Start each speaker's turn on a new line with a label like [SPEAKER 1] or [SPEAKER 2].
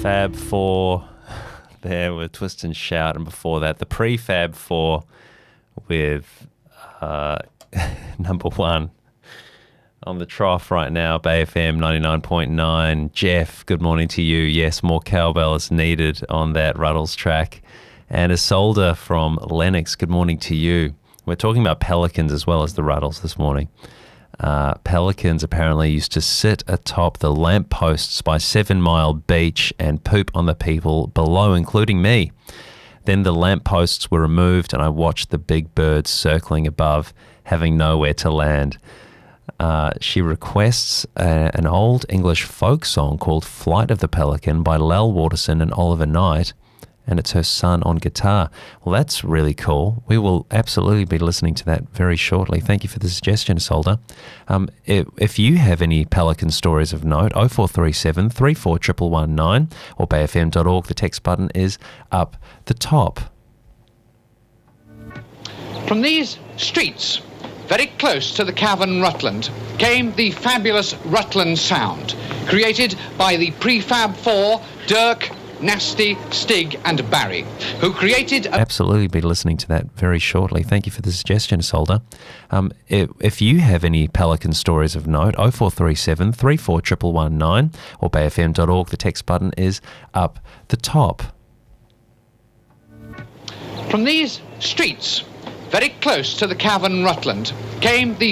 [SPEAKER 1] Fab Four there with Twist and Shout, and before that, the Prefab Four with number one on the trough right now, Bay FM 99.9. Jeff, good morning to you. Yes, more cowbell is needed on that Ruddles track. And Isolde from Lennox, good morning to you. We're talking about pelicans as well as the Ruddles this morning. Pelicans apparently used to sit atop the lampposts by 7 Mile Beach and poop on the people below, including me. Then the lampposts were removed and I watched the big birds circling above, having nowhere to land. She requests an old English folk song called Flight of the Pelican by Lel Waterson and Oliver Knight, and it's her son on guitar. Well, that's really cool. We will absolutely be listening to that very shortly. Thank you for the suggestion, Isolde. If you have any pelican stories of note, 0437 341119 or bayfm.org. The text button is up the top.
[SPEAKER 2] From these streets, very close to the cavern Rutland, came the fabulous Rutland sound, created by the Prefab Four, Dirk, Nasty, Stig and Barry, who created...
[SPEAKER 1] Absolutely be listening to that very shortly. Thank you for the suggestion, Isolde. If you have any pelican stories of note, 0437 341119 or bayfm.org. The text button is up the top.
[SPEAKER 2] From these streets, very close to the cavern Rutland, came the